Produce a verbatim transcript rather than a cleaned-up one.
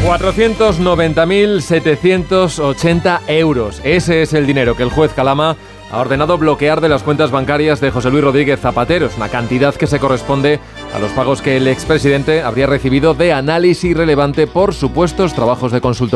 cuatrocientos noventa mil setecientos ochenta euros. Ese es el dinero que el juez Calama ha ordenado bloquear de las cuentas bancarias de José Luis Rodríguez Zapatero. Es una cantidad que se corresponde a los pagos que el expresidente habría recibido de Análisis Relevante por supuestos trabajos de consultoría.